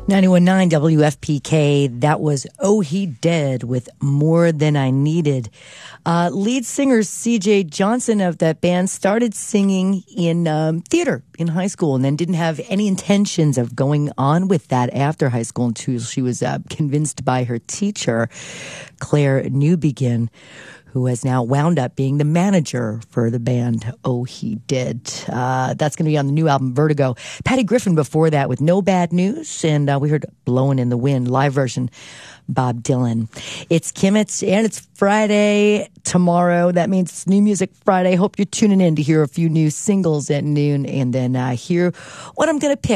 91.9 WFPK. That was Oh He Dead with More Than I Needed. Lead singer CJ Johnson of that band started singing in theater in high school and then didn't have any intentions of going on with that after high school until she was convinced by her teacher, Claire Newbegin, who has now wound up being the manager for the band Oh He Did. That's going to be on the new album, Vertigo. Patty Griffin before that with No Bad News, and we heard Blowin' in the Wind, live version, Bob Dylan. It's Kimmets, and it's Friday tomorrow. That means it's New Music Friday. Hope you're tuning in to hear a few new singles at noon, and then hear what I'm going to pick